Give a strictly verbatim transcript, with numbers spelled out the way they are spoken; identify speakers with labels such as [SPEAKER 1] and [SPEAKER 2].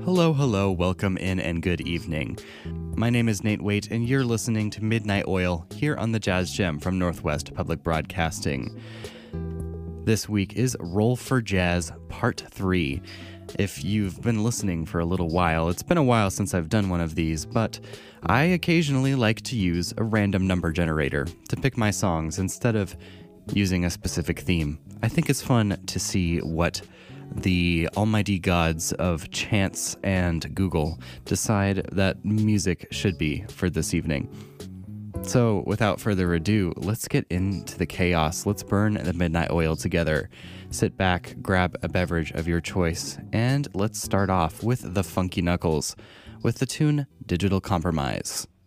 [SPEAKER 1] Hello, hello, welcome in, and good evening. My name is Nate Waite, and you're listening to Midnight Oil here on the Jazz Gem from Northwest Public Broadcasting. This week is Roll for Jazz Part three. If you've been listening for a little while, it's been a while since I've done one of these, but I occasionally like to use a random number generator to pick my songs instead of using a specific theme. I think it's fun to see what the almighty gods of chance and Google decide that music should be for this evening. So without further ado, let's get into the chaos. Let's burn the midnight oil together. Sit back, grab a beverage of your choice, and let's start off with the Funky Knuckles with the tune Digital Compromise.